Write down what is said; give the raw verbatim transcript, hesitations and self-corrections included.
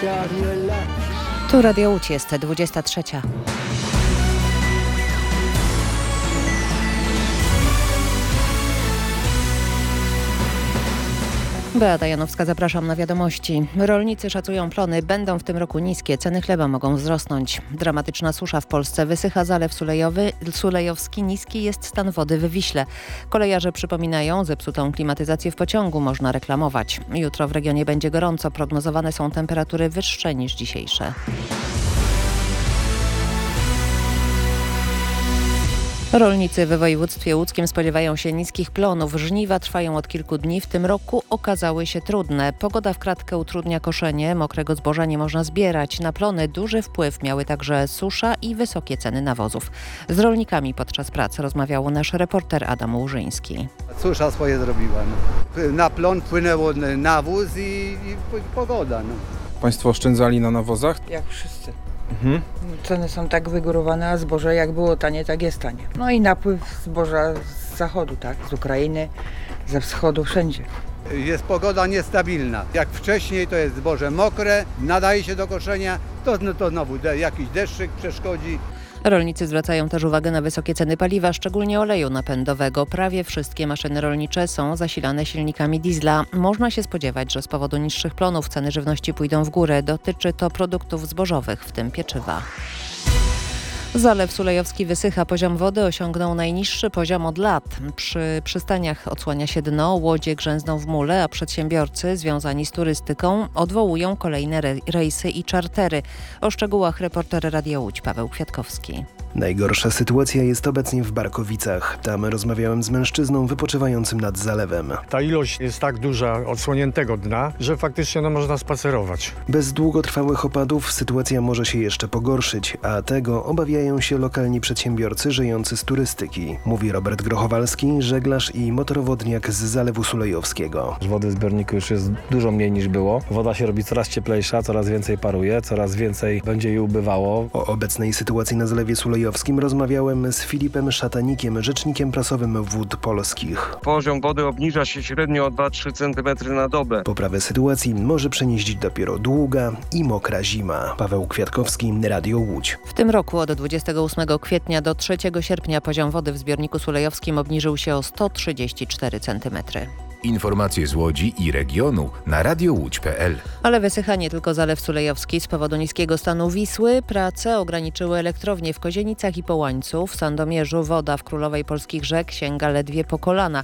Tu Radio Łódź, jest dwudziesta trzecia. Beata Janowska, zapraszam na wiadomości. Rolnicy szacują plony, będą w tym roku niskie, ceny chleba mogą wzrosnąć. Dramatyczna susza w Polsce, wysycha Zalew Sulejowy, Sulejowski, niski jest stan wody w Wiśle. Kolejarze przypominają, zepsutą klimatyzację w pociągu można reklamować. Jutro w regionie będzie gorąco, prognozowane są temperatury wyższe niż dzisiejsze. Rolnicy w województwie łódzkim spodziewają się niskich plonów. Żniwa trwają od kilku dni. W tym roku okazały się trudne. Pogoda w kratkę utrudnia koszenie. Mokrego zboża nie można zbierać. Na plony duży wpływ miały także susza i wysokie ceny nawozów. Z rolnikami podczas prac rozmawiał nasz reporter Adam Łużyński. Susza swoje zrobiła. No. Na plon płynęło nawóz i, i pogoda. No. Państwo oszczędzali na nawozach? Jak wszyscy. Mhm. Ceny są tak wygórowane, a zboże jak było tanie, tak jest tanie. No i napływ zboża z zachodu, tak, z Ukrainy, ze wschodu, wszędzie. Jest pogoda niestabilna. Jak wcześniej to jest zboże mokre, nadaje się do koszenia, to, no, to znowu de, jakiś deszczyk przeszkodzi. Rolnicy zwracają też uwagę na wysokie ceny paliwa, szczególnie oleju napędowego. Prawie wszystkie maszyny rolnicze są zasilane silnikami diesla. Można się spodziewać, że z powodu niższych plonów ceny żywności pójdą w górę. Dotyczy to produktów zbożowych, w tym pieczywa. Zalew Sulejowski wysycha, poziom wody osiągnął najniższy poziom od lat. Przy przystaniach odsłania się dno, łodzie grzęzną w mule, a przedsiębiorcy związani z turystyką odwołują kolejne rejsy i czartery. O szczegółach reporter Radia Łódź Paweł Kwiatkowski. Najgorsza sytuacja jest obecnie w Barkowicach. Tam rozmawiałem z mężczyzną wypoczywającym nad zalewem. Ta ilość jest tak duża odsłoniętego dna, że faktycznie no, można spacerować. Bez długotrwałych opadów sytuacja może się jeszcze pogorszyć, a tego obawiają się lokalni przedsiębiorcy żyjący z turystyki, mówi Robert Grochowalski, żeglarz i motorowodniak z Zalewu Sulejowskiego. Wody w zbiorniku już jest dużo mniej niż było. Woda się robi coraz cieplejsza, coraz więcej paruje, coraz więcej będzie jej ubywało. O obecnej sytuacji na Zalewie Sulejowskim rozmawiałem z Filipem Szatanikiem, rzecznikiem prasowym Wód Polskich. Poziom wody obniża się średnio o dwa do trzech centymetrów na dobę. Poprawę sytuacji może przynieść dopiero długa i mokra zima. Paweł Kwiatkowski, Radio Łódź. W tym roku od dwudziestego ósmego kwietnia do trzeciego sierpnia poziom wody w zbiorniku sulejowskim obniżył się o sto trzydzieści cztery centymetry. Informacje z Łodzi i regionu na radio łódź kropka p l. Ale wysycha nie tylko Zalew Sulejowski. Z powodu niskiego stanu Wisły prace ograniczyły elektrownie w Kozienicach i Połańcu. W Sandomierzu woda w Królowej Polskich Rzek sięga ledwie po kolana.